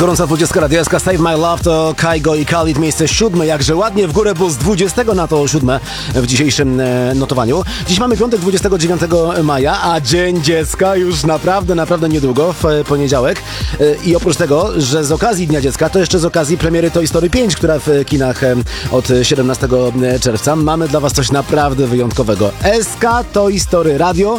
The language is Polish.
Gorąca 20 Radio SK Save My Love to Kygo i Khalid, miejsce 7, jakże ładnie w górę, bo z 20 na to 7 w dzisiejszym notowaniu. Dziś mamy piątek 29 maja, a Dzień Dziecka już naprawdę niedługo, w poniedziałek. I oprócz tego, że z okazji Dnia Dziecka, to jeszcze z okazji premiery Toy Story 5, która w kinach od 17 czerwca, mamy dla Was coś naprawdę wyjątkowego. SK Toy Story Radio